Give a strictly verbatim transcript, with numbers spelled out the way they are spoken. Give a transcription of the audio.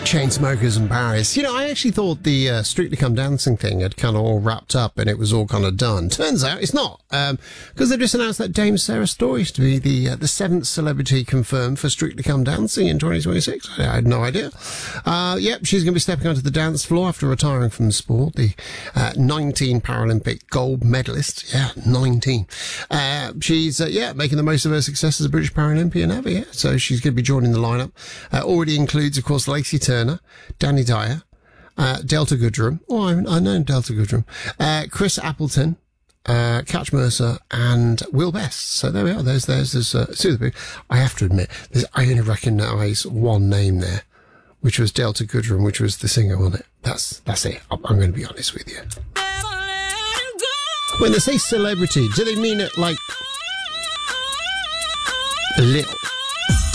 Chainsmokers in Paris. You know, I actually thought the uh, Strictly Come Dancing thing had kind of all wrapped up and it was all kind of done. Turns out it's not, because um, they've just announced that Dame Sarah Storey to be the uh, the seventh celebrity confirmed for Strictly Come Dancing in twenty twenty-six. I had no idea. Uh, yep, she's going to be stepping onto the dance floor after retiring from the sport. The uh, nineteen Paralympic gold medalist. Yeah, nineteen. Uh, she's, uh, yeah, making the most of her success as a British Paralympian ever, yeah. So she's going to be joining the lineup. Uh, already includes, of course, Lacey Turner, Danny Dyer, uh, Delta Goodrem. Oh, I, I know Delta Goodrem. Uh, Chris Appleton, uh, Catch Mercer, and Will Best. So there we are. There's, there's, there's, uh, Sootherby. I have to admit, there's, I only recognise one name there, which was Delta Goodrem, which was the singer on it. That's, that's it. I'm, I'm going to be honest with you. When they say celebrity, do they mean it like little?